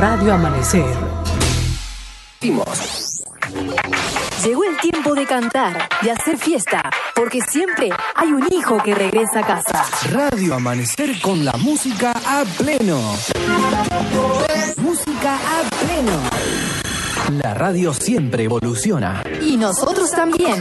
Radio Amanecer. Llegó el tiempo de cantar, de hacer fiesta, porque siempre hay un hijo que regresa a casa. Radio Amanecer con la música a pleno. Música a pleno. La radio siempre evoluciona. Y nosotros también.